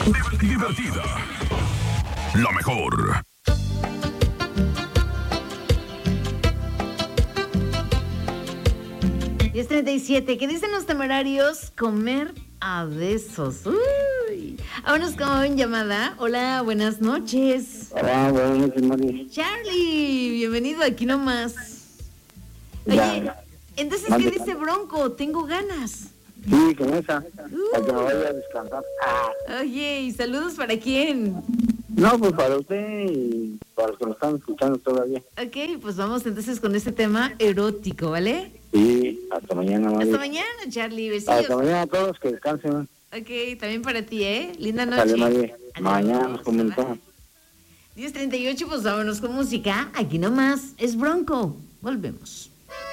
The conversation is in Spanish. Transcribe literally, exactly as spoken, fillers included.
Divertida. La mejor. diez treinta y siete. ¿Qué dicen los temerarios? Comer a besos. Uy. Vámonos con llamada. Hola, buenas noches. Hola, buenas noches, Mari. Charlie, bienvenido aquí nomás. Oye, Ya. entonces, Mande. ¿qué dice Bronco? Tengo ganas. Sí, con esa. Para que me vaya a descansar. Ah. Oye, ¿y saludos para quién? No, pues para usted y para los que nos están escuchando todavía. Ok, pues vamos entonces con este tema erótico, ¿vale? Sí, hasta mañana, Mari. Hasta mañana, Charlie. Besillos. Hasta mañana a todos, que descansen. Ok, también para ti, ¿eh? Linda noche. Dale, Mari. Adiós. Mañana nos comentamos. diez treinta y ocho, pues vámonos con música. Aquí nomás es Bronco. Volvemos.